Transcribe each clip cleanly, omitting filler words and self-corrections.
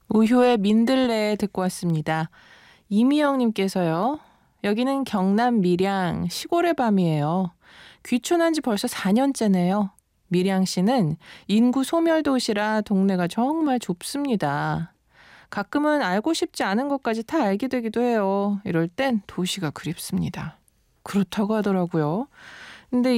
우효의 민들레 듣고 왔습니다. 이미영님께서요. 여기는 경남 밀양 시골의 밤이에요. 귀촌한 지 벌써 4년째네요. 밀양시는 인구 소멸 도시라 동네가 정말 좁습니다. 가끔은 알고 싶지 않은 것까지 다 알게 되기도 해요. 이럴 땐 도시가 그립습니다. 그렇다고 하더라고요. 근데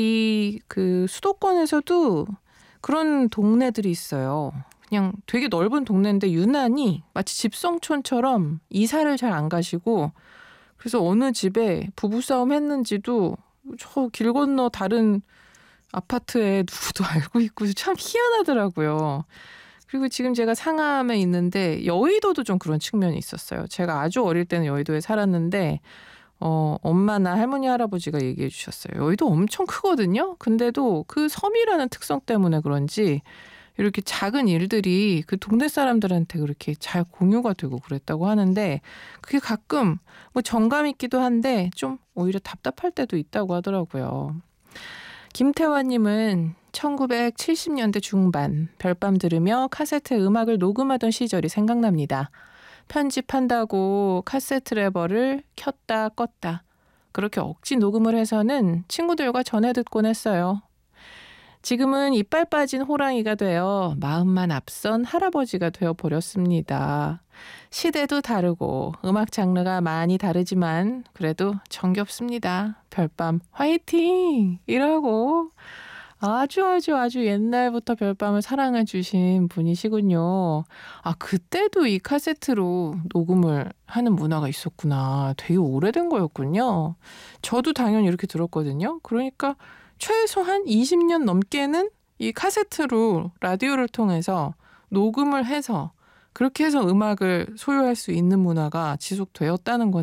수도권에서도 그런 동네들이 있어요. 그냥 되게 넓은 동네인데 유난히 마치 집성촌처럼 이사를 잘 안 가시고, 그래서 어느 집에 부부싸움 했는지도 저 길 건너 다른 아파트에 누구도 알고 있고 참 희한하더라고요. 그리고 지금 제가 상암에 있는데 여의도도 좀 그런 측면이 있었어요. 제가 아주 어릴 때는 여의도에 살았는데 엄마나 할머니 할아버지가 얘기해 주셨어요. 여의도 엄청 크거든요. 근데도 그 섬이라는 특성 때문에 그런지 이렇게 작은 일들이 그 동네 사람들한테 그렇게 잘 공유가 되고 그랬다고 하는데, 그게 가끔 뭐 정감 있기도 한데 좀 오히려 답답할 때도 있다고 하더라고요. 김태환님은 1970년대 중반 별밤 들으며 카세트 음악을 녹음하던 시절이 생각납니다. 편집한다고 카세트 레버를 켰다 껐다. 그렇게 억지 녹음을 해서는 친구들과 전해 듣곤 했어요. 지금은 이빨 빠진 호랑이가 되어 마음만 앞선 할아버지가 되어버렸습니다. 시대도 다르고 음악 장르가 많이 다르지만 그래도 정겹습니다. 별밤 화이팅! 이라고 아주 옛날부터 별밤을 사랑해 주신 분이시군요. 아, 그때도 이 카세트로 녹음을 하는 문화가 있었구나. 되게 오래된 거였군요. 저도 당연히 이렇게 들었거든요. 그러니까 최소한 20년 넘게는 이 카세트로 라디오를 통해서 녹음을 해서 그렇게 해서 음악을 소유할 수 있는 문화가 지속되었다는 건